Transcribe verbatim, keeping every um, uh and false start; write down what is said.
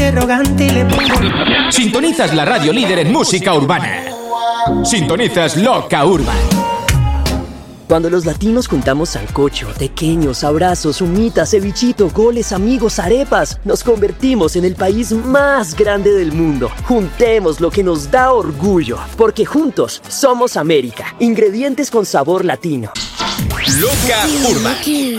interrogante y le pongo... Sintonizas la radio líder en música urbana. Sintonizas Loca Urban. Cuando los latinos juntamos sancocho, tequeños, abrazos, humitas, cevichito, goles, amigos, arepas, nos convertimos en el país más grande del mundo. Juntemos lo que nos da orgullo, porque juntos somos América. Ingredientes con sabor latino. Loca Urban.